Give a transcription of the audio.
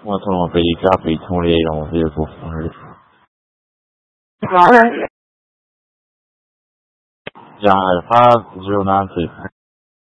Ma sono per i capi, sono lì, non si può fare. Già, fa giornate.